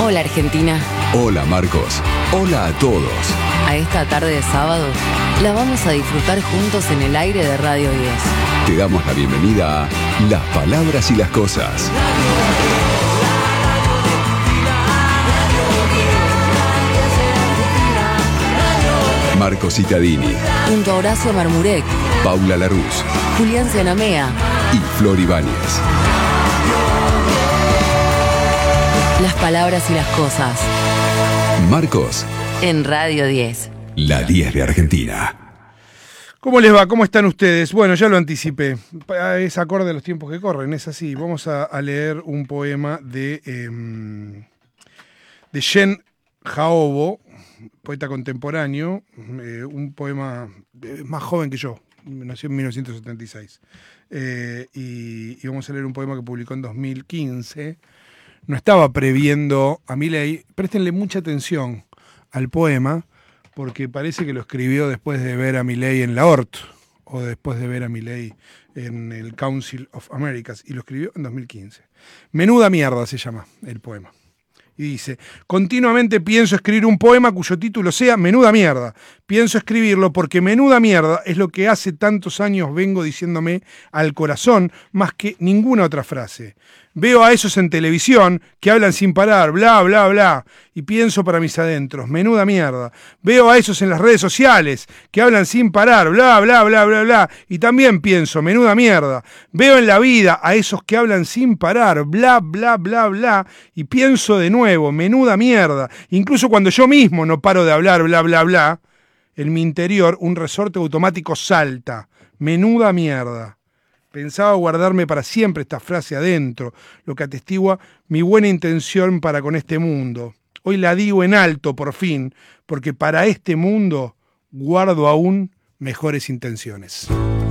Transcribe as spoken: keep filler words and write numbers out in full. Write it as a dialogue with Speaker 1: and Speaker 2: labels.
Speaker 1: Hola Argentina.
Speaker 2: Hola Marcos. Hola a todos.
Speaker 1: A esta tarde de sábado la vamos a disfrutar juntos en el aire de Radio diez.
Speaker 2: Te damos la bienvenida a Las Palabras y las Cosas. Marcos Cittadini,
Speaker 1: Junto a Horacio Marmurek,
Speaker 2: Paula Larruz,
Speaker 1: Julián Zenamea
Speaker 2: y Flor Ibáñez.
Speaker 1: Las Palabras y las Cosas.
Speaker 2: Marcos,
Speaker 1: En Radio diez.
Speaker 2: la diez de Argentina.
Speaker 3: ¿Cómo les va? ¿Cómo están ustedes? Bueno, ya lo anticipé. Es acorde a los tiempos que corren, es así. Vamos a, a leer un poema de, eh, de Jen Jaobo, poeta contemporáneo, eh, un poema eh, más joven que yo, nació en mil novecientos setenta y seis. Eh, y, y vamos a leer un poema que publicó en dos mil quince. No estaba previendo a Milei. Préstenle mucha atención al poema, porque parece que lo escribió después de ver a Milei en la O R T, o después de ver a Milei en el Council of Americas, y lo escribió en dos mil quince. Menuda mierda se llama el poema. Y dice: continuamente pienso escribir un poema cuyo título sea Menuda mierda. Pienso escribirlo porque menuda mierda es lo que hace tantos años vengo diciéndome al corazón, más que ninguna otra frase. Veo a esos en televisión que hablan sin parar, bla, bla, bla, y pienso para mis adentros, menuda mierda. Veo a esos en las redes sociales que hablan sin parar, bla, bla, bla, bla, bla, y también pienso, menuda mierda. Veo en la vida a esos que hablan sin parar, bla, bla, bla, bla, y pienso de nuevo, menuda mierda. Incluso cuando yo mismo no paro de hablar, bla, bla, bla, en mi interior un resorte automático salta, menuda mierda. Pensaba guardarme para siempre esta frase adentro, lo que atestigua mi buena intención para con este mundo. Hoy la digo en alto, por fin, porque para este mundo guardo aún mejores intenciones.